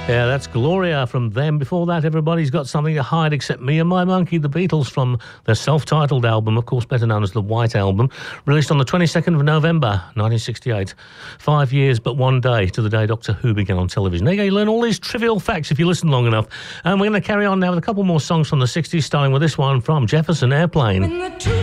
Yeah, that's Gloria from them. Before that, Everybody's Got Something to Hide Except Me and My Monkey, the Beatles, from their self-titled album, of course better known as the White Album, released on the 22nd of November 1968. 5 years but one day to the day Doctor Who began on television. There you go, you learn all these trivial facts if you listen long enough. And we're going to carry on now with a couple more songs from the 60s, starting with this one from Jefferson Airplane.